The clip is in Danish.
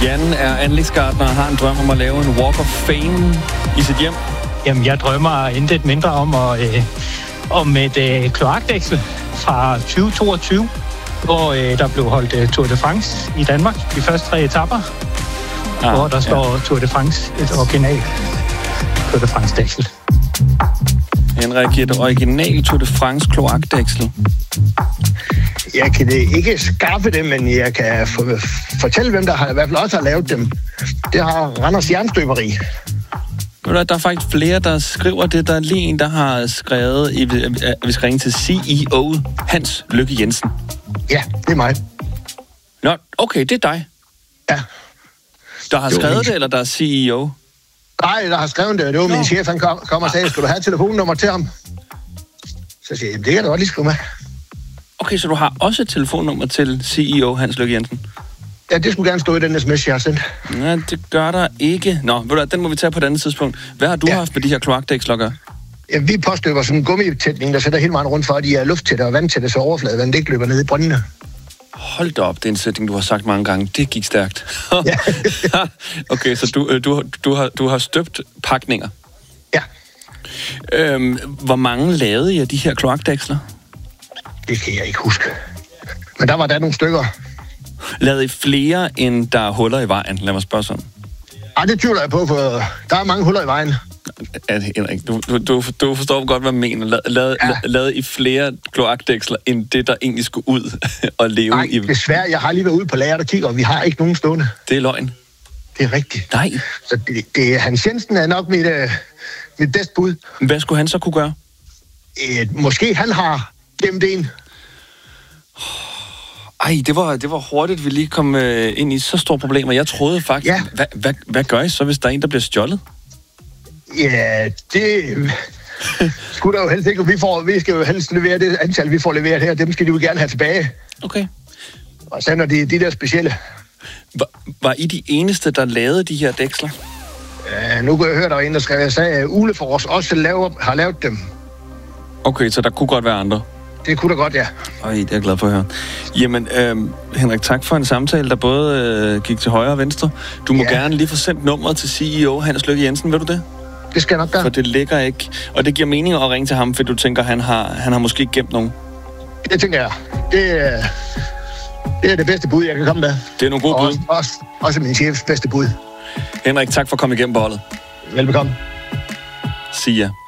Jan er anlægsgartner og har en drøm om at lave en Walk of Fame i sit hjem. Jamen, jeg drømmer intet mindre om et kloakdæksel fra 2022, hvor der blev holdt Tour de France i Danmark, de første 3 etaper, hvor der står Tour de France, et original Tour de France-dæksel. Henrik, et original Tour de France kloakdæksel. Jeg kan ikke skaffe dem, men jeg kan fortælle, hvem der i hvert fald også har lavet dem. Det har Randers Jernstøberi. Der er faktisk flere, der skriver det. Der er lige en, der har skrevet, at vi skal ringe til CEO Hans Lykke Jensen. Ja, det er mig. Nå, okay, det er dig. Ja. Der har skrevet det, eller der er CEO? Nej, der har skrevet det. Det var min chef, han kom og sagde, skal du have telefonnummer til ham? Så siger jeg, det kan du godt lige skrive med. Okay, så du har også et telefonnummer til CEO Hans Lykke Jensen? Ja, det skulle gerne stå i den sms, jeg har sendt. Ja, det gør der ikke. Nå, den må vi tage på et andet tidspunkt. Hvad har du haft med de her kloakdæksler at gøre? Ja, vi påstøber sådan en gummitætning, der sætter hele vejen rundt for, at de er lufttætte og vandtætte, så overfladevandet ikke løber ned i brøndene. Hold da op, det er en sætning, du har sagt mange gange. Det gik stærkt. Ja. Okay, så du har støbt pakninger? Ja. Hvor mange lavede I af de her kloakdæksler? Det kan jeg ikke huske. Men der var der nogle stykker. Lavede I flere, end der er huller i vejen? Lad mig spørge sådan. Ej, det tvivler jeg på, for der er mange huller i vejen. Henrik, du forstår godt, hvad jeg mener. Lavede I flere kloakdæksler, end det, der egentlig skulle ud og leve i? Nej, desværre. Jeg har lige været ude på lageret og kigger, og vi har ikke nogen stående. Det er løgn. Det er rigtigt. Nej. Så Hans Jensen er nok mit bedste bud. Hvad skulle han så kunne gøre? Måske han har gemt en. Ej, det var hurtigt, vi lige kom ind i så store problemer. Jeg troede faktisk, hvad gør I så, hvis der er en, der bliver stjålet? Ja, det skulle der jo helst ikke. Vi skal jo helst levere det antal, vi får leveret her. Dem skal de jo gerne have tilbage. Okay. Og så er de der specielle. Var I de eneste, der lavede de her dæksler? Nu kunne jeg høre, der var en, der skrev, at Ulefors også har lavet dem. Okay, så der kunne godt være andre? Det kunne da godt, ja. Øj, det er jeg glad for at høre. Jamen, Henrik, tak for en samtale, der både gik til højre og venstre. Du må gerne lige få sendt nummeret til CEO Hans Lykke Jensen, vil du det? Det skal jeg nok gøre. For det ligger ikke. Og det giver mening at ringe til ham, for du tænker, han har måske gemt nogen. Det tænker jeg. Det er det bedste bud, jeg kan komme med. Det er nogle gode bud. Også min chefs bedste bud. Henrik, tak for at komme igennem på holdet. Velbekomme. See ya.